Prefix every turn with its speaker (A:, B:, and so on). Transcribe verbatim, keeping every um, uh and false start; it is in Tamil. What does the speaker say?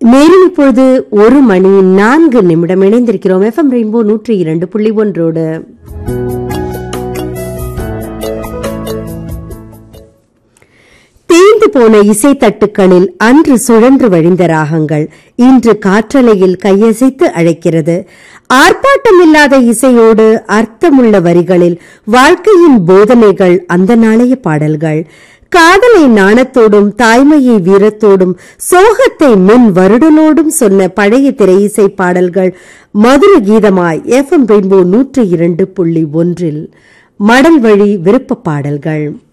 A: நேரம் இப்பொழுது ஒரு மணி நான்கு நிமிடம். இணைந்திருக்கிறோம் எஃப்எம் ரெயின்போ நூற்றி இரண்டு புள்ளி ஒன்றோடு. தேய்ந்து போன இசை தட்டுக்களில் அன்று சுழன்று வழிந்த ராகங்கள் இன்று காற்றலையில் கையசைத்து அழைக்கிறது. ஆர்ப்பாட்டமில்லாத இசையோடு அர்த்தமுள்ள வரிகளில் வாழ்க்கையின் போதனைகள் அந்த நாளைய பாடல்கள். காதலை நாணத்தோடும் தாய்மையை வீரத்தோடும் சோகத்தை மின் வருடனோடும் சொன்ன பழைய திரையிசை பாடல்கள் மதுர கீதமாய் எஃப்எம் ரெயின்போ நூற்றி இரண்டு புள்ளி ஒன்றில் மடல் வழி விருப்ப பாடல்கள்.